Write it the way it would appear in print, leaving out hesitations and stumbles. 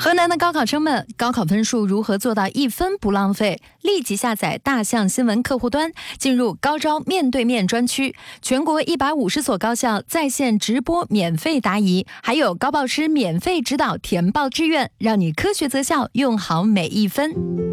河南的高考生们，高考分数如何做到1分不浪费？立即下载大象新闻客户端，进入高招面对面专区，全国150所高校在线直播免费答疑，还有高报师免费指导填报志愿，让你科学择校，用好每一分。